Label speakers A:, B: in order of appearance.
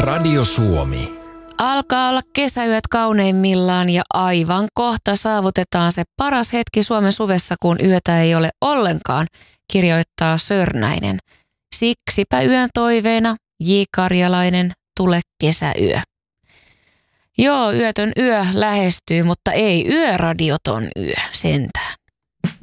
A: Radio Suomi.
B: Alkaa olla kesäyöt kauneimmillaan ja aivan kohta saavutetaan se paras hetki Suomen suvessa, kun yötä ei ole ollenkaan, kirjoittaa Sörnäinen. Siksipä yön toiveena J. Karjalainen, tule kesäyö. Joo, yötön yö lähestyy, mutta ei yöradioton yö, sentä.